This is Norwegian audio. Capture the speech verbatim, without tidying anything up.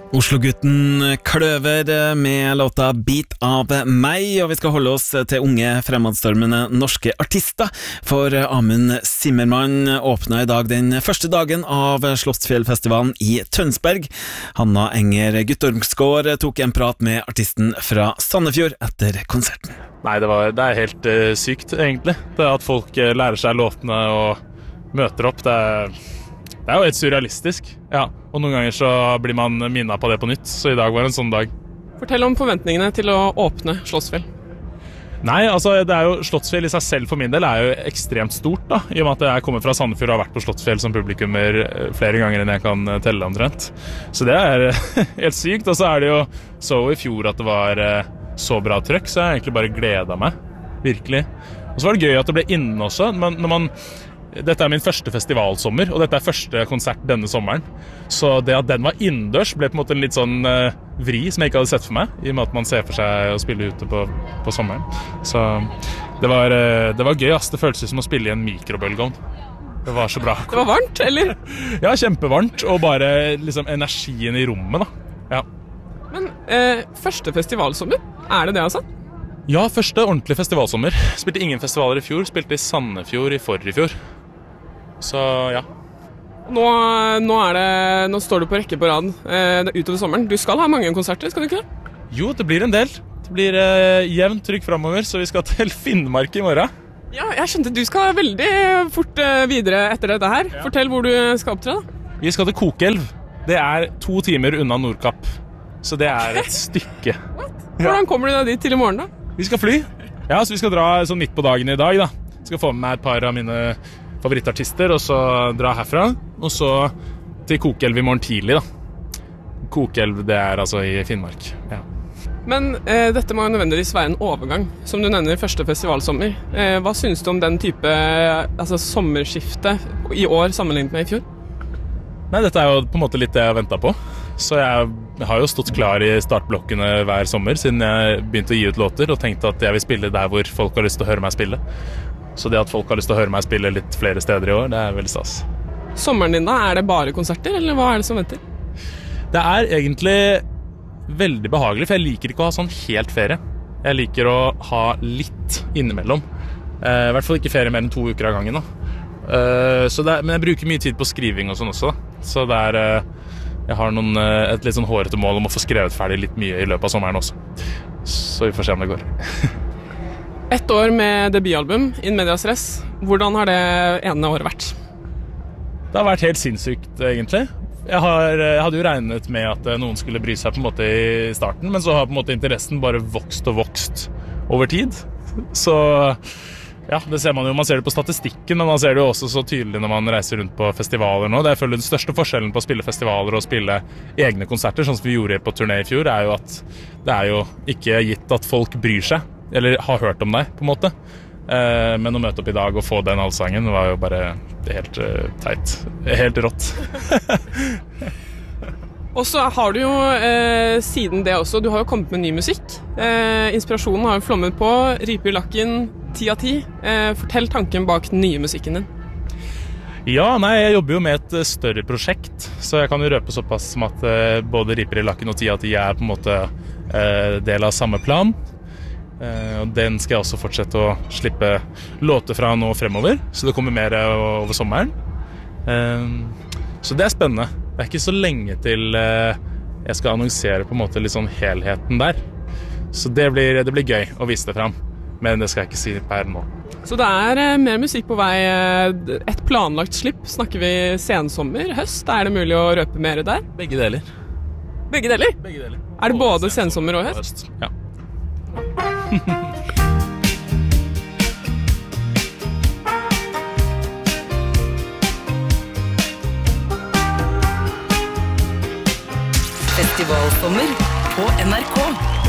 Oslo-gutten Kløver med låta Bit av meg, og vi skal holde oss til unge fremadstormende norske artister, for Amund Zimmermann åpnet i dag den første dagen av Slottsfjellfestivalen i Tønsberg. Hanna Enger Guttormsgård tok en prat med artisten fra Sandefjord etter konserten. Nei, det, var, det er helt uh, sykt egentlig, det at folk uh, lærer seg låtene og møter opp, det er, det er jo helt surrealistisk, ja. Og noen ganger så blir man minnet på det på nytt, så i dag var en sånn dag. Fortell om forventningene til å åpne Slottsfjell. Nei, altså det er jo, Slottsfjell i seg selv for min del er jo ekstremt stort da, i og med at jeg kommer fra Sandefjord og har vært på Slottsfjell som publikummer flere ganger enn jeg kan telle omtrent. Så det er helt sykt, og så er det jo så i fjor at det var så bra trøkk, så jeg egentlig bare gledet meg, virkelig. Og så var det gøy at det ble inne også, men når man... Dette er min første festivalsommer, og dette er første konsert denne sommeren. Så det at den var innendørs ble på en måte en litt sånn uh, vri som jeg ikke hadde sett for meg, i og med at man ser for seg å spille ute på, på sommeren. Så det var, uh, det var gøy, ass. Det føltes som å spille i en mikrobølgeovn. Det var så bra. Det var varmt, eller? Ja, kjempevarmt, og bare liksom energien i rommet, da. Ja. Men uh, første festivalsommer, er det det altså? Ja, første ordentlige festivalsommer. Spilte ingen festivaler i fjor, spilte i Sandefjord i forrige fjor. Så ja. Nå, nå, er det, nå står du på rekke på rad eh, utover sommeren. Du skal ha mange konserter, skal du ikke det? Jo, det blir en del. Det blir eh, jevnt trykk fremover, så vi skal til Finnmark i morgen. Ja, jeg skjønte du skal veldig fort eh, videre etter dette her. Ja. Fortell hvor du skal opptre da. Vi skal til Kokelv. Det er to timer unna Nordkapp. Så det er et stykke. What? Hvordan kommer du deg dit til i morgen da? Vi skal fly. Ja, så vi skal dra sånn midt på dagen i dag da. Jeg skal få med meg et par av mine favorittartister, og så dra herfra. Og så til Kokelv i morgen tidlig da. Kokelv, det er altså i Finnmark. Ja. Men eh, dette må jo nødvendigvis være en overgang, som du nevner i første festivalsommer. Eh, hva synes du om den type altså, sommerskifte i år sammenlignet med i fjor? Nei, dette er jo på en måte litt det jeg har ventet på. Så jeg har jo stått klar i startblokkene hver sommer siden jeg begynte å gi ut låter, og tenkte at jeg vil spille der hvor folk har lyst til å høre meg spille. Så det at folk har lyst til å høre meg spille litt flere steder i år, det er veldig stas. Sommeren din da, er det bare konserter, eller hva er det som venter? Det er egentlig veldig behagelig, for jeg liker ikke å ha sånn helt ferie. Jeg liker å ha litt innimellom. I hvert fall ikke ferie mer enn to uker av gangen da. Så det er, men jeg bruker mye tid på skriving og sånn også da. Så det er... Jeg har noen, et litt sånn hårete mål om å få skrevet ferdig litt mye i løpet av sommeren også. Så vi får se om det går. Ett år med debutalbum, In Medias Res. Hvordan har det ene året vært? Det har vært helt sinnssykt, egentlig. Jeg, har, jeg hadde jo regnet med at noen skulle bry seg på en måte i starten, men så har på en måte interessen bare vokst og vokst over tid. Så... Ja, det ser man jo, man ser det på statistikken, men man ser det jo også så tydelig når man reiser rundt på festivaler nå. Det er føler den største forskjellen på å spille festivaler og spille egne konserter, sånn som vi gjorde på turné i fjor, er jo at det er jo ikke gitt at folk bryr seg, eller har hørt om deg, på en måte. Eh, men å møte opp i dag og få den allsangen var jo bare helt uh, teit. Helt rått. Og så har du jo eh, siden det også, du har jo kommet med ny musikk. Eh, inspirasjonen har jo flommet på, Riper i lakken, ti av ti. Eh, fortell tanken bak den nye musikken din. Ja, nei, jeg jobber jo med et uh, større prosjekt, så jeg kan jo røpe såpass som at uh, både Riper i lakken og ti av ti er på en måte uh, del av samme plan. Uh, og den skal jeg også fortsette å slippe låter fra nå fremover, så det kommer mer uh, over sommeren. Uh, så det er spennende. Det er ikke så lenge til uh, jeg skal annonsere på en måte litt sånn helheten der. Så det blir, det blir gøy å vise det frem, men det skal jeg ikke si per nå. Så det er uh, mer musikk på vei, uh, et planlagt slipp. Snakker vi sensommer, høst? Er det mulig å røpe mer der? Begge deler. Begge deler? Begge deler. Er det både sensommer og høst? Og høst? Ja. Festivalsommer på N R K.